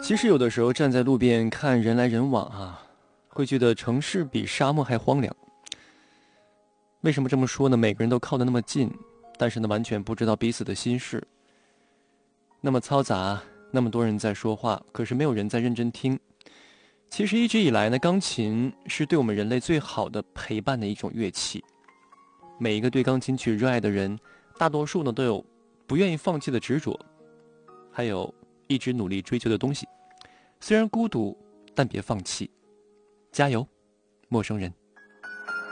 其实有的时候站在路边看人来人往啊，会觉得城市比沙漠还荒凉。为什么这么说呢？每个人都靠得那么近，但是呢，完全不知道彼此的心事。那么嘈杂，那么多人在说话，可是没有人在认真听。其实一直以来呢，钢琴是对我们人类最好的陪伴的一种乐器。每一个对钢琴曲热爱的人，大多数呢都有不愿意放弃的执着，还有一直努力追求的东西。虽然孤独，但别放弃，加油，陌生人。